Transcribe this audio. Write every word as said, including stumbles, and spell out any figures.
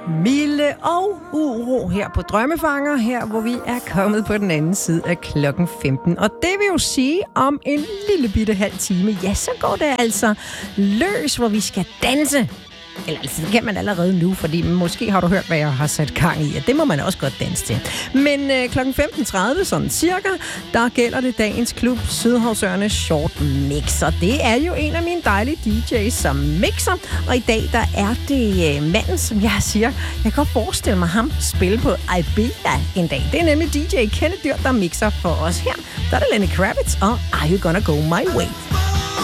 Milde og uro her på Drømmefanger, her hvor vi er kommet på den anden side af klokken femten. Og det vil jo sige, om en lille bitte halv time, ja, så går det altså løs, hvor vi skal danse. Eller altså, det kan man allerede nu, fordi måske har du hørt, hvad jeg har sat gang i, og det må man også godt danse til. Men øh, klokken femten tredive, sådan cirka, der gælder det dagens klub Sydhavsørne Short Mixer. Det er jo en af mine dejlige D J's, som mixer, og i dag, der er det øh, manden, som jeg siger, jeg kan godt forestille mig ham spille på Ibiza en dag. Det er nemlig D J Kenneth Dyr, der mixer for os her. Der er det Lenny Kravitz og Are You Gonna Go My Way?